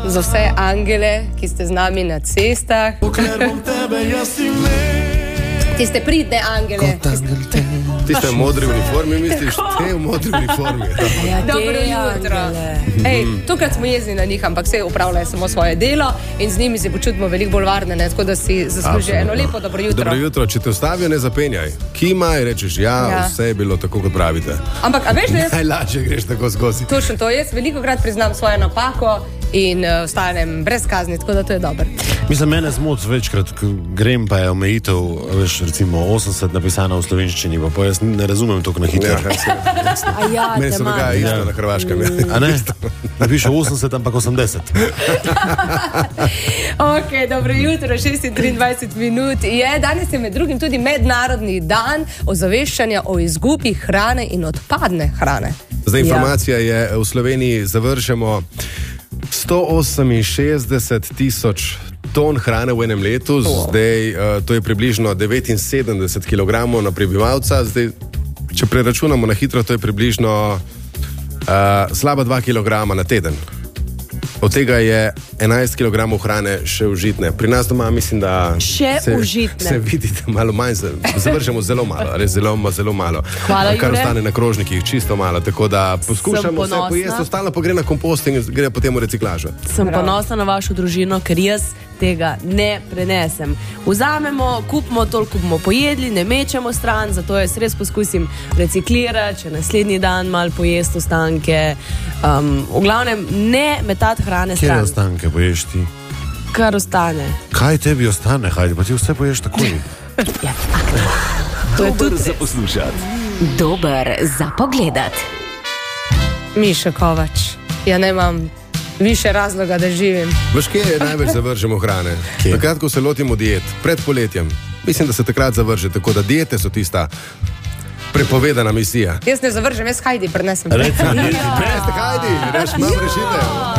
za vse angele, ki ste z nami na cestah. Tiste pridne angele. Tiste v modri uniformi, misliš? Te v modri uniformi. Dobro jutro. Ej, tukaj smo jezni na njih, ampak vse upravljajo samo svoje delo in z njimi se počutimo veliko bolj varne, ne? Tako da si zaslužijo eno lepo dobro jutro. Dobro jutro, če te ustavijo, ne zapenjaj. Kimaj, rečeš, vse je bilo tako, kot pravite. Ampak, a veš, da jaz... Najlažje greš tako skozi. Točno to, jaz velikokrat priznam svojo napako in ostanem brez kazni, tako da to je dobro. Mislim, mene zmot večkrat, ko grem, pa je omejitev, veš, recimo 80 napisana v slovenščini, pa jaz ne razumem toliko na hitro. Meni se dogaja isto na Hrvaškem. A ne? Napiše 80, ampak 80. Ok, dobro jutro, 6:23 minut. Danes je med drugim tudi mednarodni dan ozaveščanja o izgubi hrane in odpadne hrane. Zdaj informacija je, v Sloveniji zavržemo 168 tisoč ton hrane v enem letu, zdaj to je približno 79 kg na prebivalca, zdaj, če preračunamo na hitro, to je približno slaba 2 kg na teden. Od tega je 11 kg hrane še užitne. Pri nas doma mislim, da se vidite malo manj, zavržemo zelo malo, res zelo malo. Hvala, kar ostane na krožnikih, čisto malo, tako da poskušamo vse pojesti, ostalo pa gre na kompost in gre potem v reciklažo. Sem ponosna na vašo družino, ker jaz tega ne prenesem. Vzamemo, kupimo toliko, bomo pojedli, ne mečemo stran, zato jaz res poskusim reciklirati, če naslednji dan malo pojesti ostanke. V glavnem, ne metati hrane stran. Kje ostanke poješ ti? Kar ostane. Kaj tebi ostane, Hajdi, pa ti vse poješ takoj? Dober za poslušati. Dober za pogledat. Miša Kovač, ja nemam više razloga, da živim. Veš, kje največ zavržemo hrane? Takrat, ko se lotimo diet, pred poletjem. Mislim, da se takrat zavrže, tako da diete so tista prepovedana misija. Jaz ne zavržem, jaz Hajdi prenesem. Hajdi, imam rešitev.